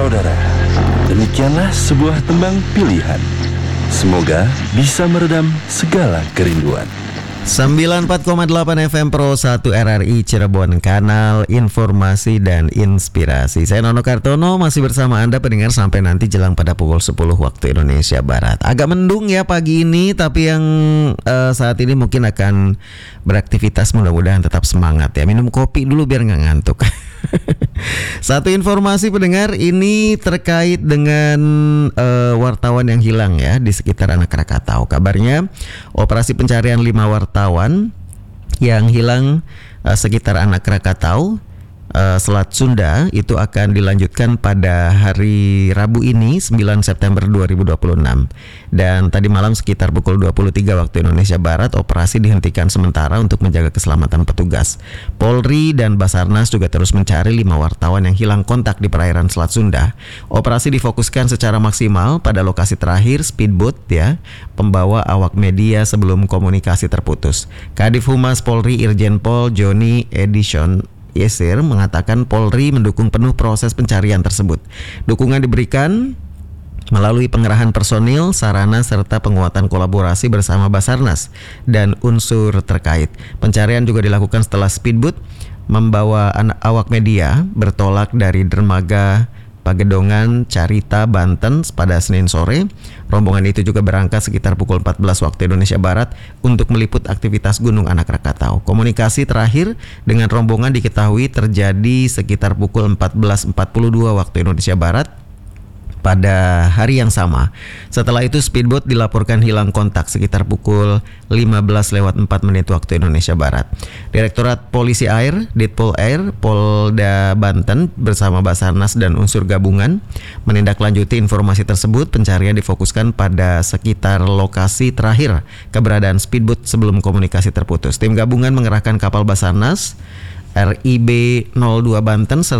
Saudara, demikianlah sebuah tembang pilihan. Semoga bisa meredam segala kerinduan. 94,8 FM Pro 1 RRI Cirebon, kanal informasi dan inspirasi. Saya Nono Kartono masih bersama Anda pendengar sampai nanti jelang pada pukul 10 waktu Indonesia Barat. Agak mendung ya pagi ini, tapi yang saat ini mungkin akan beraktivitas mudah-mudahan tetap semangat ya. Minum kopi dulu biar nggak ngantuk. Satu informasi pendengar ini terkait dengan wartawan yang hilang ya di sekitar Anak Krakatau. Kabarnya operasi pencarian 5 wartawan yang hilang sekitar Anak Krakatau Selat Sunda itu akan dilanjutkan pada hari Rabu ini 9 September 2026. Dan tadi malam sekitar pukul 23 waktu Indonesia Barat operasi dihentikan sementara untuk menjaga keselamatan petugas. Polri dan Basarnas juga terus mencari 5 wartawan yang hilang kontak di perairan Selat Sunda. Operasi difokuskan secara maksimal pada lokasi terakhir speedboat ya, pembawa awak media sebelum komunikasi terputus. Kadif Humas Polri Irjen Pol Joni Edison Yesir mengatakan Polri mendukung penuh proses pencarian tersebut. Dukungan diberikan melalui pengerahan personil, sarana, serta penguatan kolaborasi bersama Basarnas dan unsur terkait. Pencarian juga dilakukan setelah speedboat membawa awak media bertolak dari dermaga Pagedongan, Carita, Banten pada Senin sore. Rombongan itu juga berangkat sekitar pukul 14 waktu Indonesia Barat untuk meliput aktivitas Gunung Anak Krakatau. Komunikasi terakhir dengan rombongan diketahui terjadi sekitar pukul 14.42 waktu Indonesia Barat pada hari yang sama. Setelah itu speedboat dilaporkan hilang kontak sekitar pukul 15:04 waktu Indonesia Barat. Direktorat Polisi Air, Ditpol Air, Polda Banten bersama Basarnas dan unsur gabungan menindaklanjuti informasi tersebut. Pencarian difokuskan pada sekitar lokasi terakhir keberadaan speedboat sebelum komunikasi terputus. Tim gabungan mengerahkan kapal Basarnas RIB 02 Banten